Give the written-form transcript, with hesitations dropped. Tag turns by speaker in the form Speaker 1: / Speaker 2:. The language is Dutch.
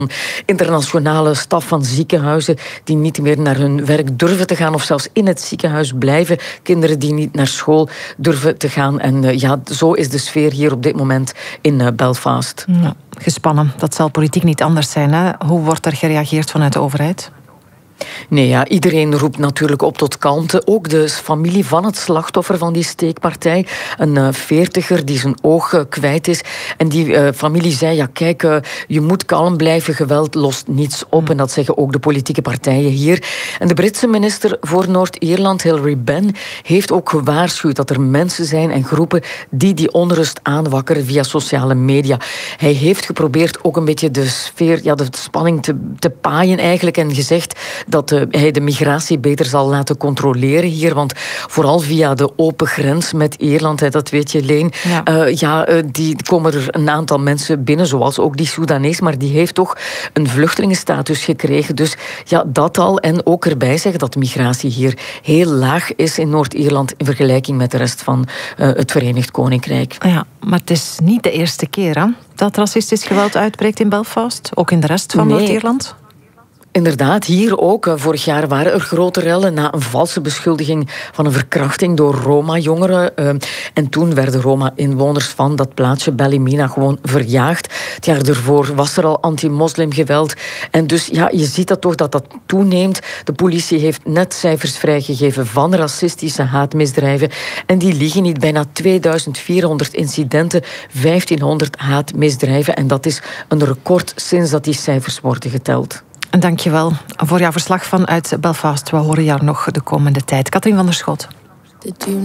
Speaker 1: internationale staf van ziekenhuizen die niet meer naar hun werk durven te gaan of zelfs in het ziekenhuis blijven. Kinderen die niet naar school durven te gaan. En zo is de sfeer hier op dit moment in Belfast.
Speaker 2: Ja, gespannen. Dat zal politiek niet anders zijn, hè? Hoe wordt er gereageerd vanuit de overheid?
Speaker 1: Nee, ja, iedereen roept natuurlijk op tot kalmte. Ook de familie van het slachtoffer van die steekpartij. Een 40er die zijn oog kwijt is. En die familie zei, ja kijk, je moet kalm blijven. Geweld lost niets op. En dat zeggen ook de politieke partijen hier. En de Britse minister voor Noord-Ierland, Hilary Benn, heeft ook gewaarschuwd dat er mensen zijn en groepen die onrust aanwakkeren via sociale media. Hij heeft geprobeerd ook een beetje de sfeer, de spanning te paaien eigenlijk. En gezegd dat hij de migratie beter zal laten controleren hier. Want vooral via de open grens met Ierland, dat weet je, Leen, die komen er een aantal mensen binnen, zoals ook die Soedanees, maar die heeft toch een vluchtelingenstatus gekregen. Dus ja, dat al. En ook erbij zeggen dat de migratie hier heel laag is in Noord-Ierland in vergelijking met de rest van het Verenigd Koninkrijk.
Speaker 2: Ja, maar het is niet de eerste keer hè, dat racistisch geweld uitbreekt in Belfast, ook in de rest van Noord-Ierland?
Speaker 1: Inderdaad, hier ook. Vorig jaar waren er grote rellen na een valse beschuldiging van een verkrachting door Roma-jongeren. En toen werden Roma-inwoners van dat plaatsje Ballymena gewoon verjaagd. Het jaar ervoor was er al anti-moslimgeweld. En dus ja, je ziet dat toch dat toeneemt. De politie heeft net cijfers vrijgegeven van racistische haatmisdrijven. En die liegen niet. Bijna 2400 incidenten, 1500 haatmisdrijven. En dat is een record sinds dat die cijfers worden geteld.
Speaker 2: En dankjewel voor jouw verslag vanuit Belfast. We horen jou nog de komende tijd. Katrien van der Schot.